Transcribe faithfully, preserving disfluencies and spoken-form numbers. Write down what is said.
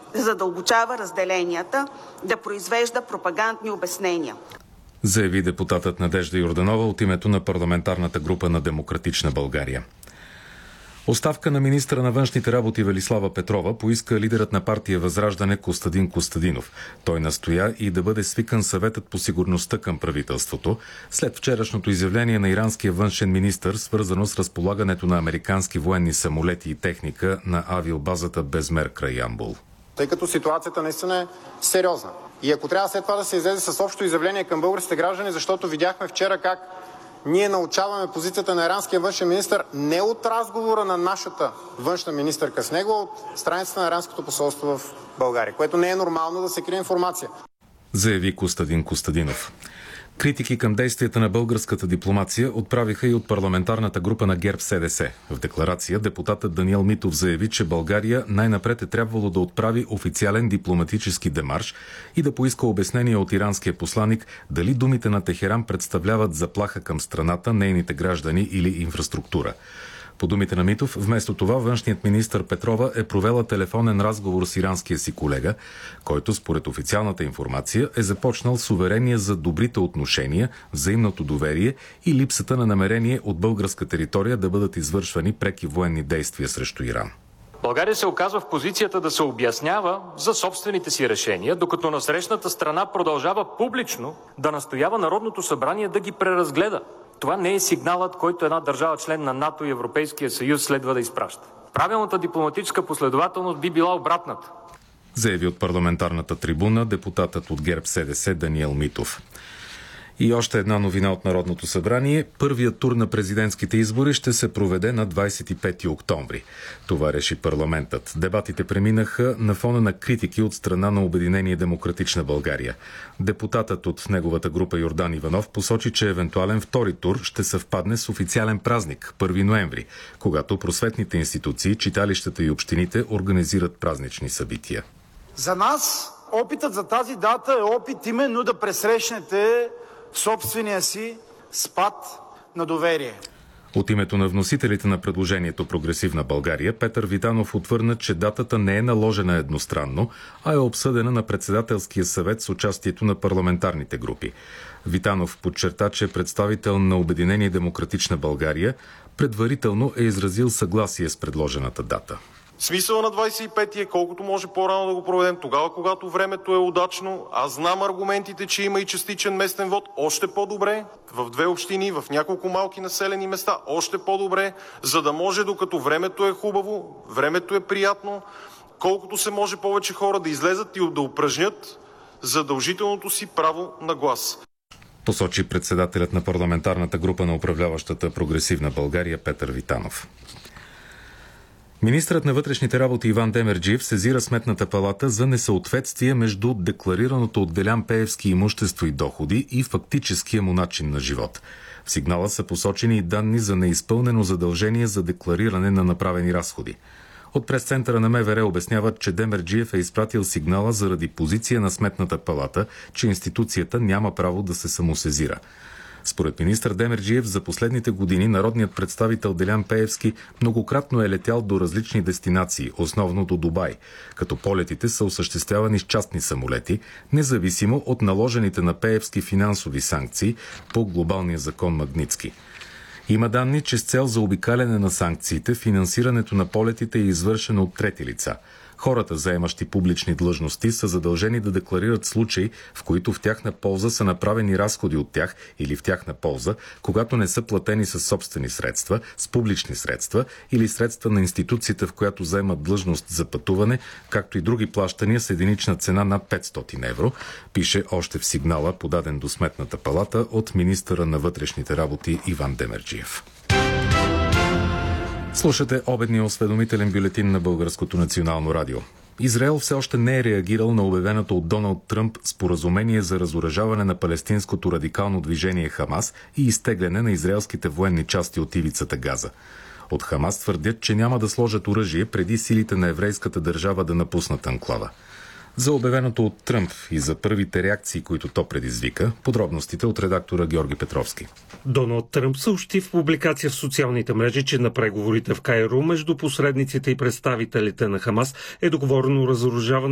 да задълбочава разделенията, да произвежда пропагандни обяснения. Заяви депутатът Надежда Йорданова от името на парламентарната група на Демократична България. Оставка на министъра на външните работи Велислава Петрова поиска лидерът на партия Възраждане Костадин Костадинов. Той настоя и да бъде свикан съветът по сигурността към правителството след вчерашното изявление на иранския външен министър, свързано с разполагането на американски военни самолети и техника на авиобазата Безмер край Ямбол. Тъй като ситуацията наистина е сериозна. И ако трябва след това да се излезе с общо изявление към българските граждани, защото видяхме вчера как ние научаваме позицията на иранския външен министър не от разговора на нашата външна министърка с него, а от страницата на иранското посолство в България, което не е нормално да се крие информация. Заяви Костадин Костадинов. Критики към действията на българската дипломация отправиха и от парламентарната група на ГЕРБ-СДС. В декларация депутатът Даниел Митов заяви, че България най-напред е трябвало да отправи официален дипломатически демарш и да поиска обяснение от иранския посланик дали думите на Техеран представляват заплаха към страната, нейните граждани или инфраструктура. По думите на Митов, вместо това външният министър Петрова е провела телефонен разговор с иранския си колега, който според официалната информация е започнал с уверение за добрите отношения, взаимното доверие и липсата на намерение от българска територия да бъдат извършвани преки военни действия срещу Иран. България се оказва в позицията да се обяснява за собствените си решения, докато насрещната страна продължава публично да настоява Народното събрание да ги преразгледа. Това не е сигналът, който една държава член на НАТО и Европейския съюз следва да изпраща. Правилната дипломатическа последователност би била обратната. Заяви от парламентарната трибуна депутатът от ГЕРБ-СДС Даниел Митов. И още една новина от Народното събрание. Първият тур на президентските избори ще се проведе на двадесет и пети октомври. Това реши парламентът. Дебатите преминаха на фона на критики от страна на Обединение Демократична България. Депутатът от неговата група Йордан Иванов посочи, че евентуален втори тур ще съвпадне с официален празник, първи ноември, когато просветните институции, читалищата и общините организират празнични събития. За нас опитът за тази дата е опит именно да пресрещнете собствения си спад на доверие. От името на вносителите на предложението Прогресивна България, Петър Витанов отвърна, че датата не е наложена едностранно, а е обсъдена на председателския съвет с участието на парламентарните групи. Витанов подчерта, че представител на Обединение Демократична България предварително е изразил съгласие с предложената дата. Смисъл на двадесет и пети е колкото може по-рано да го проведем, тогава когато времето е удачно. Аз знам аргументите, че има и частичен местен вод, още по-добре. В две общини, в няколко малки населени места, още по-добре, за да може, докато времето е хубаво, времето е приятно, колкото се може повече хора да излезат и да упражнят задължителното си право на глас. Посочи председателят на парламентарната група на управляващата Прогресивна България Петър Витанов. Министърът на вътрешните работи Иван Демерджиев сезира Сметната палата за несъответствие между декларираното от Делян Пеевски имущество и доходи и фактическия му начин на живот. В сигнала са посочени и данни за неизпълнено задължение за деклариране на направени разходи. От пресцентъра на МВР обясняват, че Демерджиев е изпратил сигнала заради позиция на Сметната палата, че институцията няма право да се самосезира. Според министър Демерджиев, за последните години народният представител Делян Пеевски многократно е летял до различни дестинации, основно до Дубай, като полетите са осъществявани с частни самолети, независимо от наложените на Пеевски финансови санкции по глобалния закон Магнитски. Има данни, че с цел за обикаляне на санкциите, финансирането на полетите е извършено от трети лица. Хората, заемащи публични длъжности, са задължени да декларират случаи, в които в тяхна полза са направени разходи от тях или в тяхна полза, когато не са платени със собствени средства, с публични средства или средства на институцията, в която заемат длъжност за пътуване, както и други плащания с единична цена над петстотин евро, пише още в сигнала, подаден до Сметната палата от министъра на вътрешните работи Иван Демерджиев. Слушате обедния осведомителен бюлетин на Българското национално радио. Израел все още не е реагирал на обявеното от Доналд Тръмп споразумение за разоръжаване на палестинското радикално движение Хамас и изтегляне на израелските военни части от ивицата Газа. От Хамас твърдят, че няма да сложат оръжие преди силите на еврейската държава да напуснат анклава. За обявеното от Тръмп и за първите реакции, които то предизвика, подробностите от редактора Георги Петровски. Доналд Тръмп съобщи в публикация в социалните мрежи, че на преговорите в Кайро между посредниците и представителите на Хамас е договорено разоръжаване